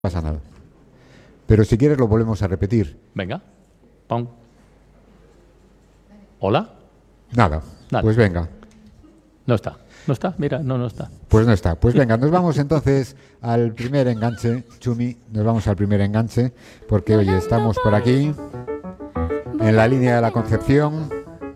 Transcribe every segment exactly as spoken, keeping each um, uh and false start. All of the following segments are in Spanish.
pasa nada. Pero si quieres lo volvemos a repetir. Venga. Pon. ¿Hola? Nada. Nada. Pues venga. No está. No está. Mira, no, no está. Pues no está. Pues venga, nos vamos entonces al primer enganche. Chumi, nos vamos al primer enganche. Porque, oye, estamos por aquí, en la línea de la Concepción.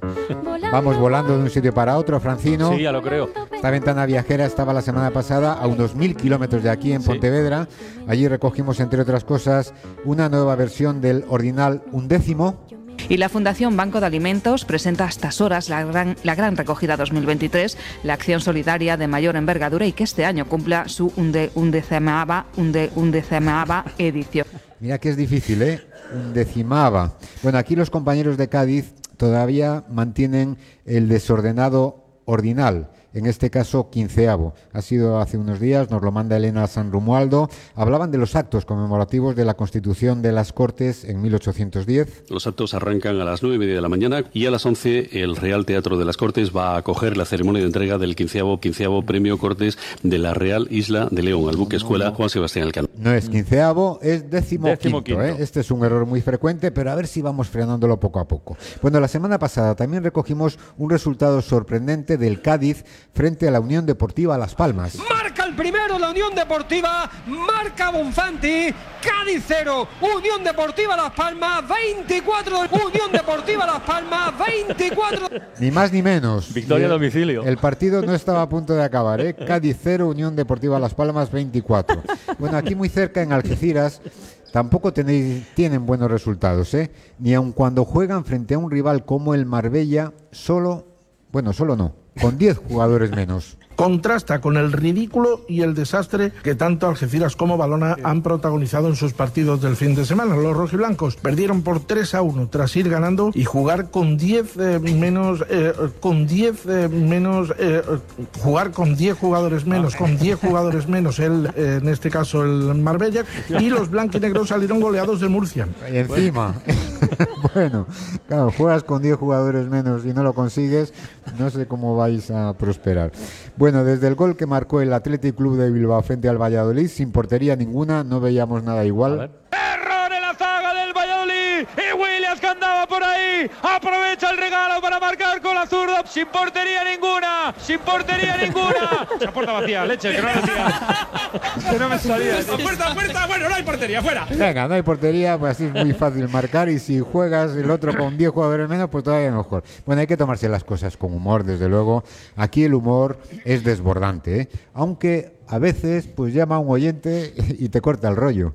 Vamos volando de un sitio para otro, Francino. Sí, ya lo creo. Esta ventana viajera estaba la semana pasada a unos mil kilómetros de aquí en Sí. Pontevedra. Allí recogimos, entre otras cosas, una nueva versión del ordinal undécimo. Y la Fundación Banco de Alimentos presenta a estas horas la gran, la gran recogida dos mil veintitrés, la acción solidaria de mayor envergadura y que este año cumpla su unde, undecimava, unde, undecimava edición. Mira que es difícil, ¿eh? Undecimava. Bueno, aquí los compañeros de Cádiz todavía mantienen el desordenado ordinal, en este caso quinceavo. Ha sido hace unos días, nos lo manda Elena San Romualdo. Hablaban de los actos conmemorativos de la Constitución de las Cortes en mil ochocientos diez. Los actos arrancan a las nueve y media de la mañana y a las once el Real Teatro de las Cortes va a acoger la ceremonia de entrega del quinceavo, quinceavo Premio Cortes de la Real Isla de León al buque escuela Juan Sebastián Elcano. No es quinceavo, es décimo, Décimo quinto, quinto. ¿eh? Este es un error muy frecuente, pero a ver si vamos frenándolo poco a poco. Bueno, la semana pasada también recogimos un resultado sorprendente del Cádiz frente a la Unión Deportiva Las Palmas. Marca el primero la Unión Deportiva, marca Bonfanti, Cádiz cero, Unión Deportiva Las Palmas veinticuatro, Unión Deportiva Las Palmas veinticuatro. Ni más ni menos. Victoria Y a domicilio. El partido no estaba a punto de acabar, ¿eh? Cádiz cero, Unión Deportiva Las Palmas veinticuatro. Bueno, aquí muy cerca en Algeciras tampoco tenéis, tienen buenos resultados, ¿eh? Ni aun cuando juegan frente a un rival como el Marbella, solo, bueno, solo no, con diez jugadores menos. Contrasta con el ridículo y el desastre que tanto Algeciras como Valona han protagonizado en sus partidos del fin de semana. Los rojiblancos perdieron por tres a uno tras ir ganando y jugar con diez eh, menos, eh, con diez eh, menos, eh, jugar con diez jugadores menos, con diez jugadores menos, el, eh, en este caso el Marbella, y los blanquinegros salieron goleados de Murcia. Y encima, bueno, claro, juegas con diez jugadores menos y no lo consigues, no sé cómo vais a prosperar. Bueno, desde el gol que marcó el Athletic Club de Bilbao frente al Valladolid, sin portería ninguna, no veíamos nada igual. Error en la zaga del Valladolid y Williams que andaba por ahí, aprovecha el regalo para marcar con la zurda, sin portería ninguna, sin portería ninguna. La puerta vacía, leche, que no me salía. Que no me salía. Puerta, puerta, bueno, no hay portería, fuera. Venga, no hay portería, pues así es muy fácil marcar y si juegas el otro con diez jugadores menos, pues todavía mejor. Bueno, hay que tomarse las cosas con humor, desde luego. Aquí el humor es desbordante, ¿eh? Aunque a veces pues llama a un oyente y te corta el rollo.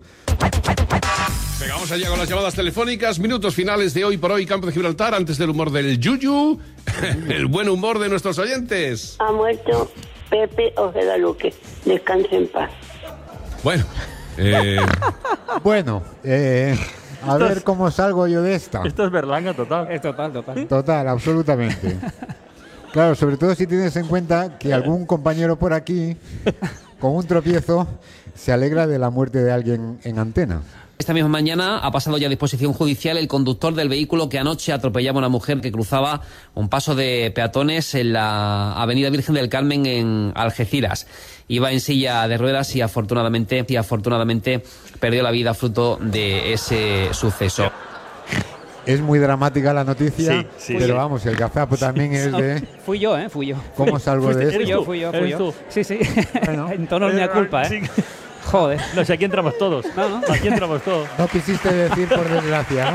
Venga, vamos allá con las llamadas telefónicas. Minutos finales de Hoy por Hoy, Campo de Gibraltar. Antes del humor del Yuyu, el buen humor de nuestros oyentes. Ha muerto Pepe Ojeda Luque. Descanse en paz. Bueno, eh, Bueno, eh, a ver cómo salgo yo de esta. Esto es berlanga total. Es total, total. Total, absolutamente. Claro, sobre todo si tienes en cuenta que algún compañero por aquí, con un tropiezo, se alegra de la muerte de alguien en antena. Esta misma mañana ha pasado ya a disposición judicial el conductor del vehículo que anoche atropellaba a una mujer que cruzaba un paso de peatones en la avenida Virgen del Carmen en Algeciras. Iba en silla de ruedas y afortunadamente, y afortunadamente perdió la vida fruto de ese suceso. Es muy dramática la noticia, Sí, sí, pero sí. vamos, el gazapo también es de... Fui yo, ¿eh? Fui yo. ¿Cómo salgo de Fuiste- esto? Fui ¿Eres yo, tú? fui yo, fui ¿Eres yo. tú? Sí, sí. Bueno. En tono de mi culpa, ¿eh? Sí. Joder. No sé, aquí entramos todos. No, no. Aquí entramos todos. No quisiste decir por desgracia, ¿no?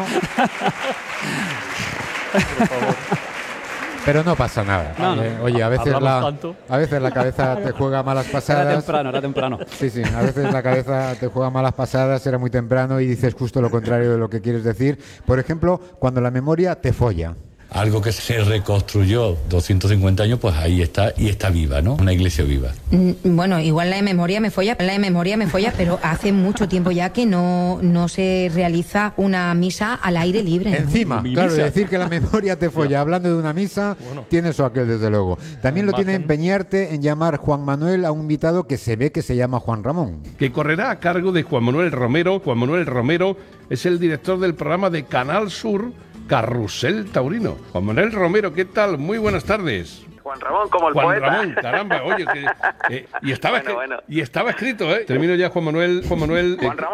Por favor. Pero no pasa nada. No, no. Eh, oye, a veces, Hablamos la, tanto. a veces la cabeza te juega malas Era pasadas. temprano, era temprano. Sí, sí, a veces la cabeza te juega malas pasadas, era muy temprano y dices justo lo contrario de lo que quieres decir. Por ejemplo, cuando la memoria te folla. Algo que se reconstruyó doscientos cincuenta años, pues ahí está y está viva, ¿no? Una iglesia viva. Bueno, igual la de memoria me folla, la de memoria me folla, pero hace mucho tiempo ya que no, no se realiza una misa al aire libre, ¿no? Encima, Mi claro, misa. decir que la memoria te folla hablando de una misa, tiene eso aquel desde luego. También lo tiene Imagen. empeñarte en llamar Juan Manuel a un invitado que se ve que se llama Juan Ramón. que correrá a cargo de Juan Manuel Romero. Juan Manuel Romero es el director del programa de Canal Sur Carrusel Taurino. Juan Manuel Romero, ¿qué tal? Muy buenas tardes. Juan Juan Ramón, como el Juan poeta. Ramón, caramba, oye, que, eh, y, estaba Bueno, escri- bueno. y estaba escrito, ¿eh? Termino ya, Juan Manuel, Juan Manuel. Juan eh, Ramón.